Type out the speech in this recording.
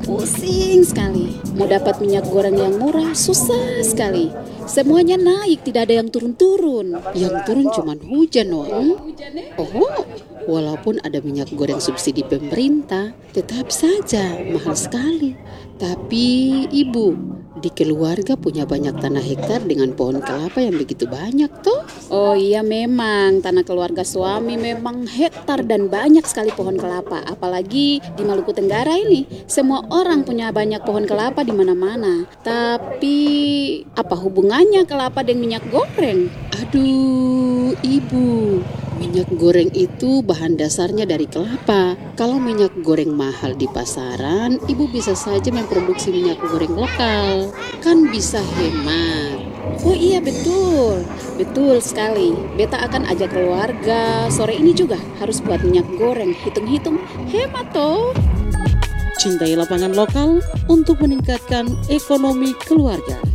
Pusing sekali. Mau dapat minyak goreng yang murah susah sekali. Semuanya naik, tidak ada yang turun-turun. Yang turun cuman hujan, Wak. Oh, walaupun ada minyak goreng subsidi pemerintah, tetap saja mahal sekali. Tapi ibu, di keluarga punya banyak tanah hektar dengan pohon kelapa yang begitu banyak toh. Oh iya, memang tanah keluarga suami memang hektar dan banyak sekali pohon kelapa. Apalagi di Maluku Tenggara ini, semua orang punya banyak pohon kelapa di mana-mana. Tapi apa hubungannya kelapa dengan minyak goreng? Aduh, ibu, minyak goreng itu bahan dasarnya dari kelapa. Kalau minyak goreng mahal di pasaran, ibu bisa saja memproduksi minyak goreng lokal. Kan bisa hemat. Oh iya, betul. Betul sekali. Beta akan ajak keluarga sore ini juga harus buat minyak goreng. Hitung-hitung hemat toh. Cintai lapangan lokal untuk meningkatkan ekonomi keluarga.